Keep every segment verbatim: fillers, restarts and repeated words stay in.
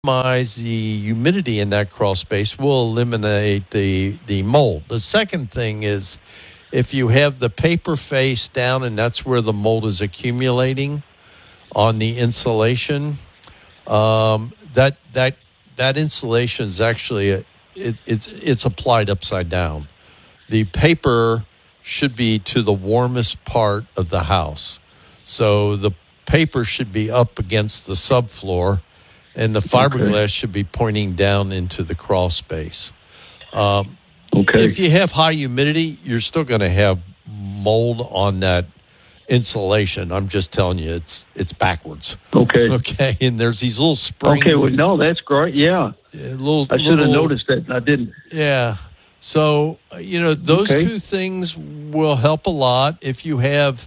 minimize the humidity in that crawl space, will eliminate the, the mold. The second thing is if you have the paper face down and that's where the mold is accumulating on the insulation, um, that that that insulation is actually a, it, it's it's applied upside down. The paper should be to the warmest part of the house, so the paper should be up against the subfloor, and the fiberglass okay. should be pointing down into the crawl space. Um, okay. If you have high humidity, you're still going to have mold on that insulation. I'm just telling you, it's it's backwards. Okay. Okay, and there's these little springs. Okay, well, no, that's great. Yeah. Little, I should have little, noticed that, and I didn't. Yeah. So, you know, those okay. two things will help a lot. If you have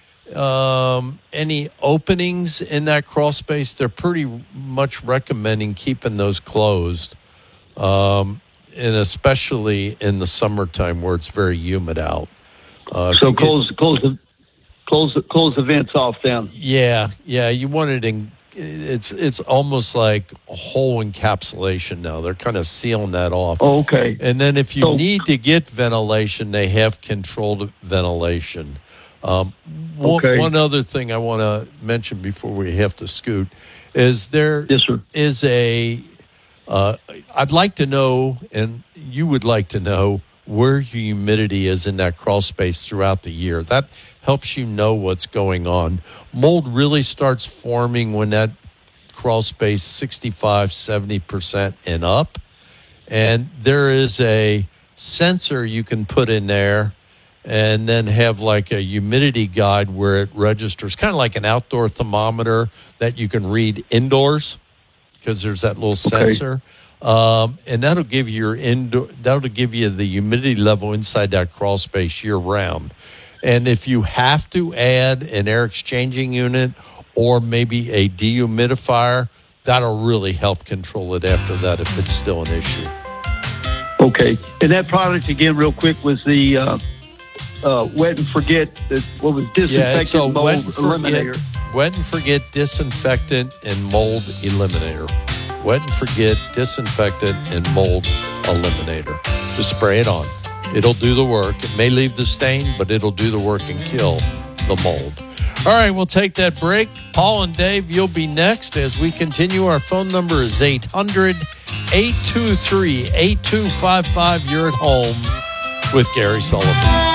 um, any openings in that crawl space, they're pretty much recommending keeping those closed, um, and especially in the summertime where it's very humid out. Uh, so close, get, close the, close the, close the vents off then. Yeah, yeah. You want it in. It's it's almost like a whole encapsulation now. They're kind of sealing that off. Oh, okay. And then if you so, need to get ventilation, they have controlled ventilation. Um, okay. one, one other thing I want to mention before we have to scoot is there yes, sir. is a. Uh, I'd like to know, and you would like to know, where your humidity is in that crawl space throughout the year. That helps you know what's going on. Mold really starts forming when that crawl space sixty-five, seventy percent and up. And there is a sensor you can put in there and then have like a humidity guide where it registers, kind of like an outdoor thermometer that you can read indoors because there's that little okay. sensor. Um, and that'll give you your indoor, that'll give you the humidity level inside that crawl space year round. And if you have to add an air exchanging unit or maybe a dehumidifier, that'll really help control it after that if it's still an issue. Okay. And that product again, real quick, was the uh, uh, Wet and Forget. Uh, what was disinfectant yeah, it's a mold wet and forget, eliminator? Wet and Forget disinfectant and mold eliminator. Wet and Forget disinfectant and mold eliminator. Just spray it on. It'll do the work. It may leave the stain, but it'll do the work and kill the mold. All right, we'll take that break. Paul and Dave, you'll be next as we continue. Our phone number is eight hundred, eight two three, eight two five five. You're at home with Gary Sullivan.